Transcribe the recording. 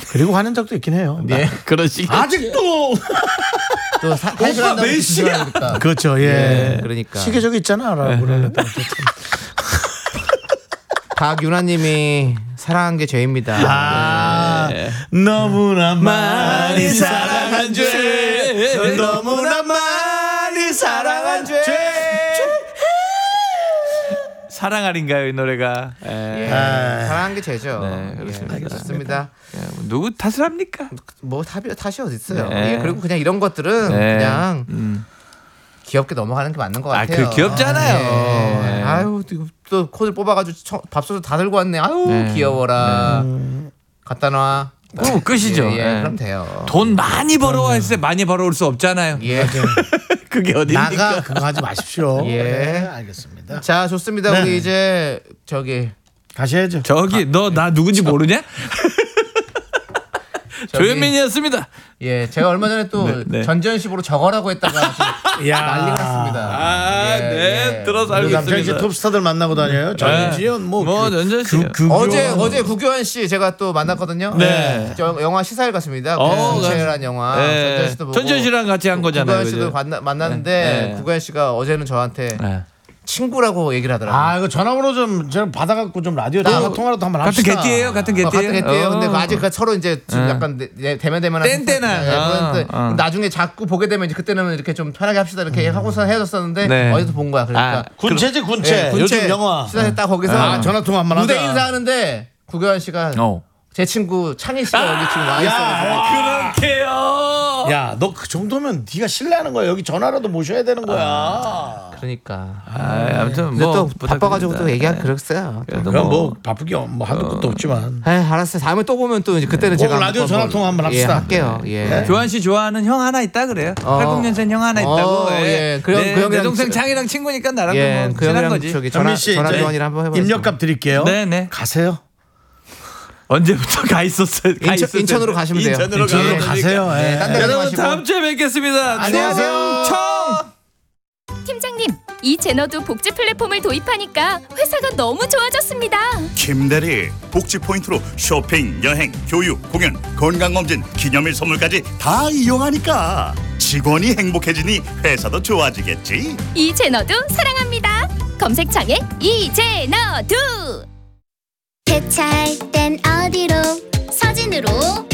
그리고 하는 적도 있긴 해요. 네. 그런 식. 아직도 또 오빠 몇 시야? 그렇죠. 예. 그러니까 시계 저기 있잖아. 라고 그러니까. 박윤아님이 사랑한 게 죄입니다. 너무나 많이 사랑한 죄. 너무나 많이 사랑한 죄. 사랑할인가요 이 노래가? 사랑한 게 죄죠. 네, 그렇습니다. 그렇습니다. 누구 탓을 합니까? 뭐 탓이 어디 있어요? 네. 그리고 그냥 이런 것들은 그냥 귀엽게 넘어가는 게 맞는 것 같아요. 그 귀엽잖아요. 네. 아유 또 코드 뽑아가지고 밥솥을 다 들고 왔네. 아유 귀여워라. 갖다 놔. 끝이죠. 그럼 돼요. 돈 많이 벌어왔을 때 많이 벌어올 수 없잖아요. 그게 어디입니까? 나가 그거 하지 마십시오. 예. 네, 알겠습니다. 자 좋습니다. 네. 우리 이제 저기 가셔야죠. 너 나 누군지 모르냐? 조현민이었습니다. 예, 제가 얼마 전에 또 네. 전지현식으로 적어라고 했다가 난리가 났습니다. 네, 들어서 알고 남창희 씨 있습니다. 톱스타들 만나고 다녀요. 전지현 전지현 씨. 어제 구교환 씨 제가 또 만났거든요. 네. 저 영화 시사일 갔습니다. 전체라는 영화. 네. 씨도 보고 전지현 씨랑 같이 한 거잖아요. 구교환 씨도 만났는데 구교환 씨가 어제는 저한테 친구라고 얘기를 하더라고요. 이거 전화번호 좀 제가 받아갖고 좀 라디오 전화 통화라도 한번 합시다. 같은 개띠예요? 같은 개띠예요. 근데 아직 서로 이제 약간 대면대면 뗀뗀한. 나중에 자꾸 보게 되면 이제 그때는 이렇게 좀 편하게 합시다 이렇게 하고서 헤어졌었는데 어제도 본 거야. 그러니까 군체지 군체. 요즘 영화. 시사에 딱 거기서 전화 통화 한번 하자. 무대 인사하는데 구교환 씨가 제 친구 창희 씨가 여기 지금 와 있어. 그렇게요. 야, 너 그 정도면 네가 실례하는 거야. 여기 전화라도 모셔야 되는 거야. 그러니까. 아무튼 근데 또 바빠가지고 또 얘기하기 그랬어요. 그럼 뭐 바쁘게 뭐 한두 것도 없지만. 알았어요. 다음에 또 보면 또 이제 그때는 제가 라디오 전화 통화 한번 합시다. 할게요. 예. 교환 씨 좋아하는 형 하나 있다 그래요. 80년생 형 하나 있다고. 그 형이랑 내 동생 창이랑 친구니까 나랑 뭐 그 친한 형이랑 거지. 저기 전화 교환이랑 한번 해봐요. 입력값 드릴게요. 네네. 가세요. 언제부터 가 있었어요? 인천으로 가시면 돼요. 인천으로 가세요. 여러분 다음 주에 뵙겠습니다. 안녕하세요. 팀장님, 이 제너도 복지 플랫폼을 도입하니까 회사가 너무 좋아졌습니다. 김대리, 복지 포인트로 쇼핑, 여행, 교육, 공연, 건강검진, 기념일 선물까지 다 이용하니까 직원이 행복해지니 회사도 좋아지겠지. 이 제너도 사랑합니다. 검색창에 이 제너도. 대차할 땐 어디로? 서진으로.